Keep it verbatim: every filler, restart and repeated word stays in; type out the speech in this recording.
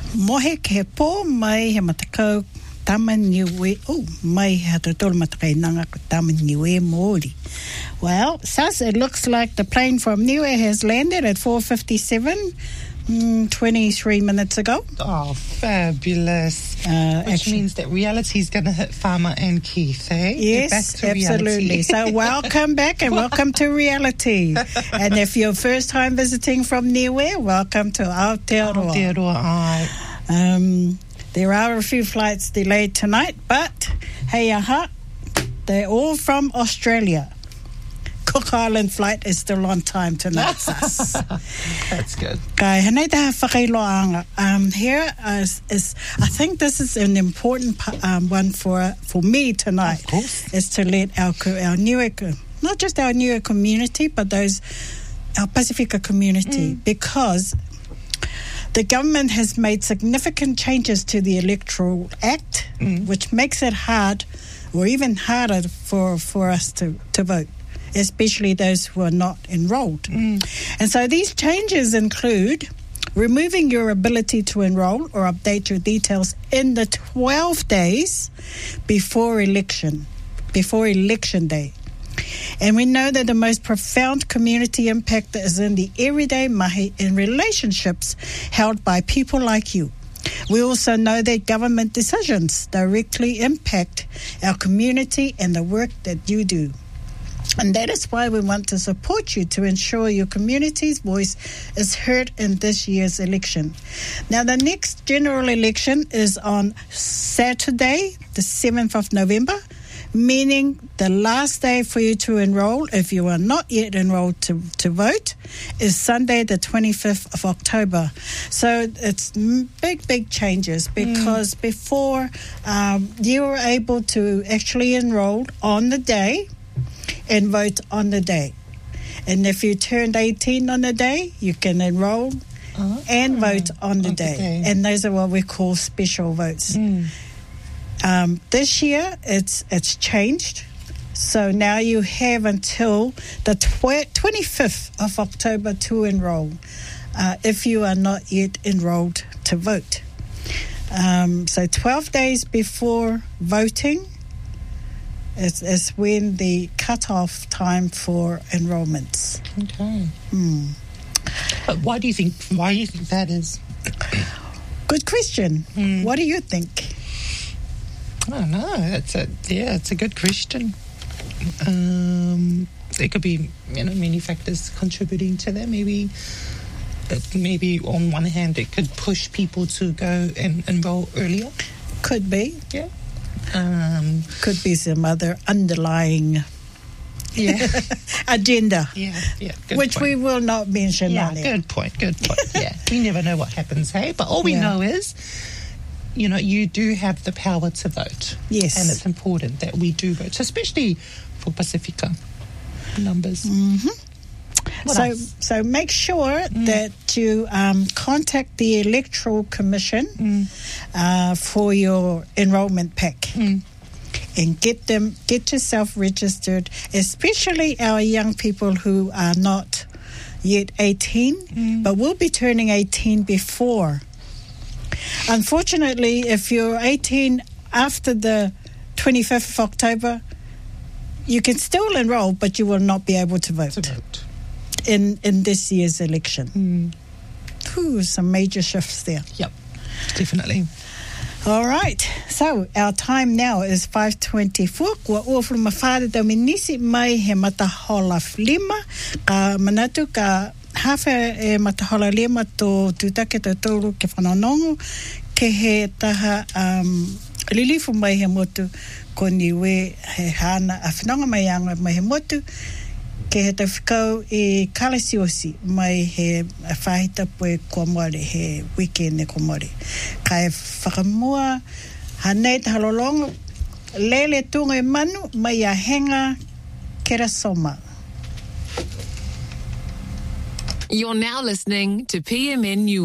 Mohe ke po mai he matakau Tamaniue. Oh, mai he totolo matakai nanga ko Tamaniue Māori. Well, Sas, it looks like the plane from Niue has landed at four fifty-seven, mm, twenty-three minutes ago. Oh, fabulous. Uh, Which actually, means that reality is going to hit Farmer and Keith, eh? yes, back to absolutely. Reality. So welcome back and welcome to reality. And if you're first time visiting from Niue, welcome to Aotearoa. Aotearoa, ai. Um, there are a few flights delayed tonight, but hey aha, they're all from Australia. Cook Island flight is still on time tonight. That's good. Kai, hanei taha whakailoanga. Um, here is, is, I think this is an important um, one for for me tonight. Of course. Is to let our our Niue, not just our Niue community, but those our Pacifica community, mm. because the government has made significant changes to the Electoral Act, mm. which makes it hard, or even harder for for us to to vote, especially those who are not enrolled. Mm. And so these changes include removing your ability to enroll or update your details in the twelve days before election, before election day. And we know that the most profound community impact is in the everyday mahi in relationships held by people like you. We also know that government decisions directly impact our community and the work that you do. And that is why we want to support you to ensure your community's voice is heard in this year's election. Now, the next general election is on Saturday, the seventh of November, meaning the last day for you to enroll, if you are not yet enrolled to, to vote, is Sunday, the twenty-fifth of October. So it's big, big changes because mm. before um, you were able to actually enroll on the day and vote on the day. And if you turned eighteen on the day, you can enroll oh, and vote on the, on day. the day. And those are what we call special votes. Mm. Um, this year, it's it's changed. So now you have until the tw- twenty-fifth of October to enroll uh, if you are not yet enrolled to vote. Um, so twelve days before voting is, is when the cut-off time for enrollments. Okay. Mm. But why do you think? Why do you think that is? Good question. Mm. What do you think? I don't know. That's a yeah. It's a good question. Um, there could be you know many factors contributing to that. Maybe, maybe on one hand, it could push people to go and enroll earlier. Could be. Yeah. Um, could be some other underlying yeah agenda. Yeah. Yeah. Good which point. we will not mention. Yeah. On Good point. Good point. Yeah. We never know what happens. Hey, but all we yeah. know is, you know, you do have the power to vote. Yes. And it's important that we do vote, especially for Pacifica numbers. Mm-hmm. So else? so make sure mm. that you um, contact the Electoral Commission mm. uh, for your enrollment pack. Mm. And get them, get yourself registered, especially our young people who are not yet eighteen, mm. but will be turning eighteen before. Unfortunately, if you're eighteen after the twenty-fifth of October, you can still enroll, but you will not be able to vote, to vote. in in this year's election. Mm. Ooh, some major shifts there. Yep, definitely. All right, so our time now is five twenty-four. Kua ua from mawhare tau minisi mai he matahola lima. Ka manatu ka hawha e matahola lima tō tūtake tō tōru ke whanonongo ke he taha um, lilifu mai he motu ko niwe he hana a whanonga mai anga mai he motu ke he tau whikau e kalasiosi mai he whahita poe kua moare he weekend e kua moare. Ka e whakamua hanei te halolongo lele tunga e manu mai a henga kera soma. You're now listening to P M N News.